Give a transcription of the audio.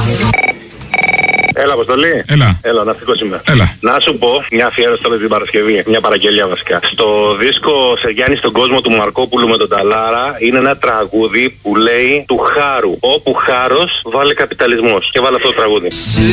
Έλα, Αποστολή. Έλα, ναυτικός είμαι. Έλα. Να σου πω μια αφιέρωση τώρα την Παρασκευή. Μια παραγγελία βασικά. Στο δίσκο Σε Γιάννη στον κόσμο του Μαρκόπουλου με τον Ταλάρα είναι ένα τραγούδι που λέει του χάρου. Όπου χάρος βάλε καπιταλισμός. Και βάλε αυτό το τραγούδι.